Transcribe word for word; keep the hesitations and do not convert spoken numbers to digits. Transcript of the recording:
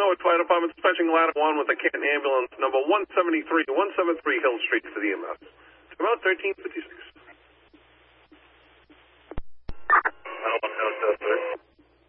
Norwood Fire Department, dispatching ladder one with the Canton ambulance, number one seventy-three, one seventy-three Hill Street to the